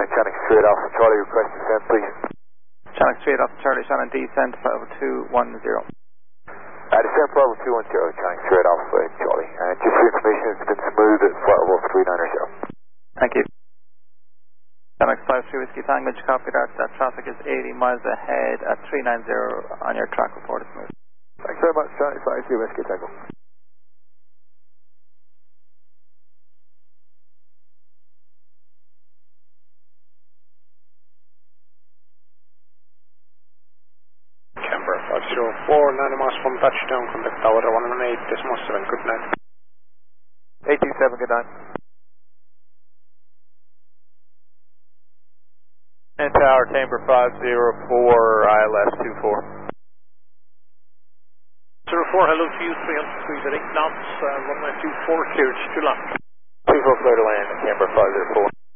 Channing straight off Charlie, request descent please. Channing straight off Charlie, Shannon descent 5210. Descent flight level 210, Channing straight off Charlie. Just for information, it's been smooth at flight level 390. Thank you. Channing 53 Whiskey Tango, copy that. That traffic is 80 miles ahead at 390 on your track report. It's smooth. Thanks very much, Channing 53 Whiskey Tango. Camber 504, 90 miles from touchdown, contact tower 118.7, good night. 827, good night. And Tower, Camber 504, ILS 24. 04, hello to you, 303 at 8 knots, runway 24, cleared to land. 24 clear to land, Camber 504.